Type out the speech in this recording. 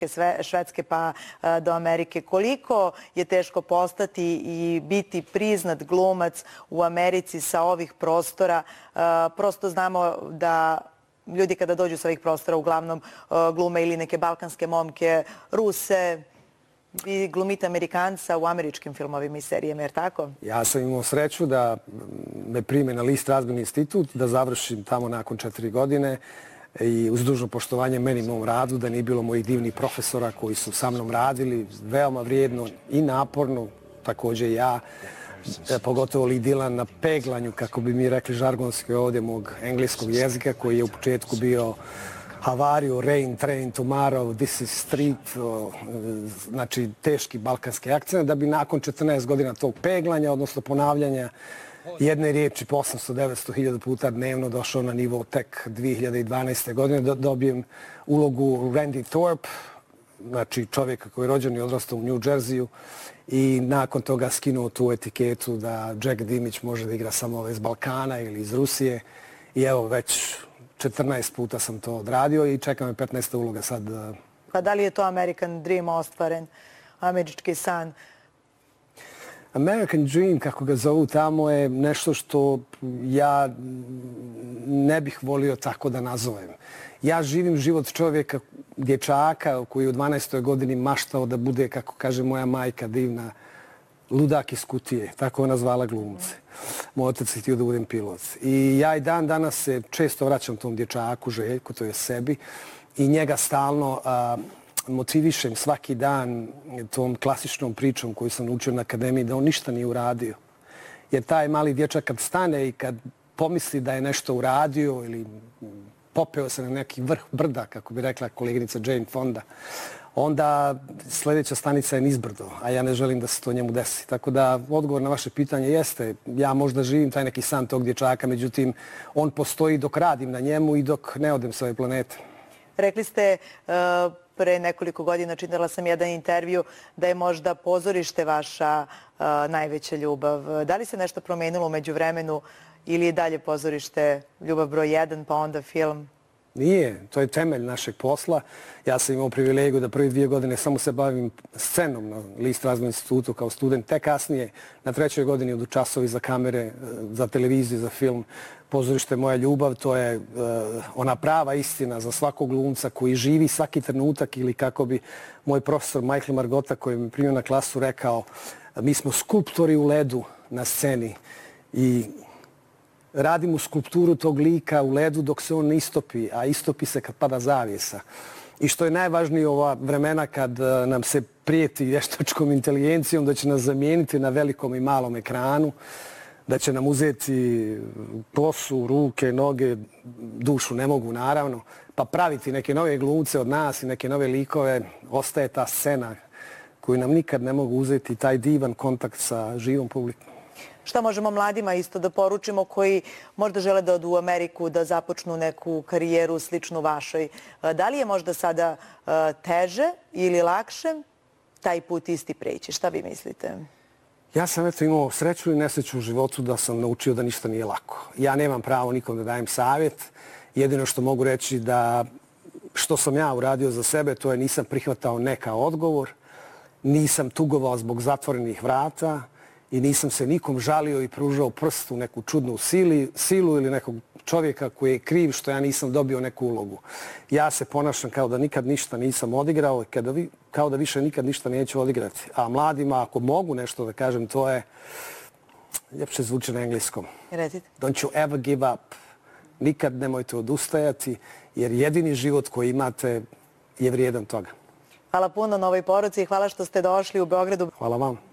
Švedske pa do Amerike. Koliko je teško postati i biti priznat glumac u Americi sa ovih prostora? Prosto znamo da ljudi kada dođu sa ovih prostora uglavnom glume ili neke balkanske momke, Ruse, vi glumite Amerikanca u američkim filmovima i serijama, jer tako? Ja sam imao sreću da me prime na List Razvojni institut, da završim tamo nakon 4 godine i uz dužno poštovanje meni mom radu, da nije bilo mojih divnih profesora koji su sa mnom radili veoma vrijedno i naporno, također ja, pogotovo Lee Dillon na peglanju, kako bi mi rekli žargonski ovdje, mog engleskog jezika, koji je u početku bio Havario, Rain, Train, Tomorrow, This is Street, znači teški balkanski akcent, da bi nakon 14 godina tog peglanja, odnosno ponavljanja jedne riječi po 800-900 puta dnevno došao na nivo tek 2012. godine, da dobijem ulogu Randy Thorpe, znači čovjeka koji je rođen i odrastao u New Jerseyu, i nakon toga skinuo tu etiketu da Jack Dimić može da igra samo iz Balkana ili iz Rusije. I evo, već 14 puta sam to odradio i čeka me 15. uloga sad. Pa da li je to American Dream ostvaren, američki san? American Dream, kako ga zovu tamo, je nešto što ja ne bih volio tako da nazovem. Ja živim život čovjeka, dječaka, koji je u 12. godini maštao da bude, kako kaže moja majka divna, ludak iz kutije. Tako ona zvala glumce. Moj otac je htio da budem pilot. I ja i dan danas se često vraćam tom dječaku, Željku, to je sebi, i njega stalno motivišem svaki dan tom klasičnom pričom koju sam naučio na akademiji, da on ništa nije uradio. Jer taj mali dječak kad stane i kad pomisli da je nešto uradio ili popeo se na neki vrh brda, kako bi rekla koleginica Jane Fonda, onda sljedeća stanica je nizbrdo, a ja ne želim da se to njemu desi. Tako da odgovor na vaše pitanje jeste, ja možda živim taj neki san tog dječaka, međutim, on postoji dok radim na njemu i dok ne odem s ove planete. Rekli ste pre nekoliko godina, čitala sam jedan intervju, da je možda pozorište vaša najveća ljubav. Da li se nešto promenilo umeđu vremenu ili je dalje pozorište ljubav broj 1, pa onda film? Nije, to je temelj našeg posla. Ja sam imao privilegiju da prvi 2 godine samo se bavim scenom na List Razvojnom institutu kao student. Te kasnije, na 3. godini odu časovi za kamere, za televiziju, za film. Pozorište moja ljubav, to je ona prava istina za svakog glumca koji živi svaki trenutak, ili kako bi moj profesor Michael Margota, koji me primio na klasu, rekao, mi smo skulptori u ledu na sceni i radimo skulpturu tog lika u ledu dok se on ne istopi, a istopi se kad pada zavjesa. I što je najvažnije ova vremena kad nam se prijeti vještačkom inteligencijom da će nas zamijeniti na velikom i malom ekranu, da će nam uzeti kosu, ruke, noge, dušu ne mogu naravno, pa praviti neke nove glumce od nas i neke nove likove, ostaje ta scena koju nam nikad ne mogu uzeti, taj divan kontakt sa živom publikom. Šta možemo mladima isto da poručimo koji možda žele da odu u Ameriku, da započnu neku karijeru sličnu vašoj? Da li je možda sada teže ili lakše taj put isti preći? Šta vi mislite? Ja sam imao sreću i nesreću u životu da sam naučio da ništa nije lako. Ja nemam pravo nikom da dajem savjet. Jedino što mogu reći da što sam ja uradio za sebe, to je nisam prihvatao neka odgovor, nisam tugovao zbog zatvorenih vrata i nisam se nikom žalio i pružao prst u neku čudnu silu ili nekog čovjeka koji je kriv što ja nisam dobio neku ulogu. Ja se ponašam kao da nikad ništa nisam odigrao i kao da više nikad ništa neću odigrati. A mladima, ako mogu nešto da kažem, to je, ljepše zvuči na engleskom. Don't you ever give up. Nikad nemojte odustajati, jer jedini život koji imate je vrijedan toga. Hvala puno na ovoj poruci i hvala što ste došli u Beogradu. Hvala vam.